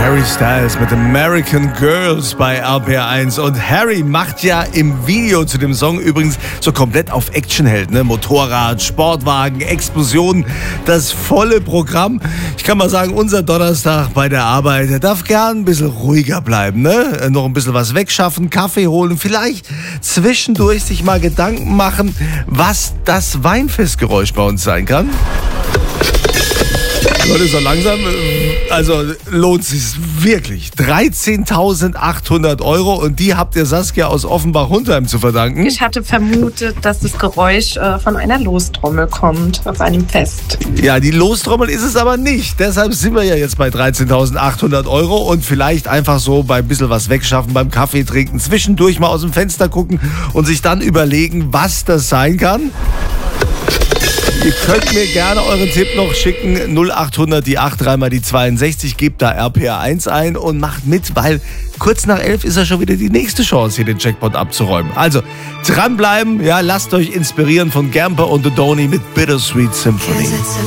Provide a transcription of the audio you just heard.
Harry Styles mit American Girls bei RPR1. Und Harry macht ja im Video zu dem Song übrigens so komplett auf Actionheld, ne? Motorrad, Sportwagen, Explosionen, das volle Programm. Ich kann mal sagen, unser Donnerstag bei der Arbeit, der darf gern ein bisschen ruhiger bleiben, ne? Noch ein bisschen was wegschaffen, Kaffee holen, vielleicht zwischendurch sich mal Gedanken machen, was das Weinfestgeräusch bei uns sein kann. Leute, so langsam, also lohnt es sich wirklich. 13.800 € und die habt ihr Saskia aus Offenbach-Hundheim zu verdanken. Ich hatte vermutet, dass das Geräusch von einer Lostrommel kommt auf einem Fest. Ja, die Lostrommel ist es aber nicht. Deshalb sind wir ja jetzt bei 13.800 € und vielleicht einfach so bei ein bisschen was wegschaffen, beim Kaffee trinken, zwischendurch mal aus dem Fenster gucken und sich dann überlegen, was das sein kann. Ihr könnt mir gerne euren Tipp noch schicken. 0800 die 8 3 mal die 62. Gebt da RPR1 ein und macht mit, weil kurz nach 11 ist ja schon wieder die nächste Chance, hier den Jackpot abzuräumen. Also dranbleiben, ja, lasst euch inspirieren von Gamper und The Donny mit Bittersweet Symphony.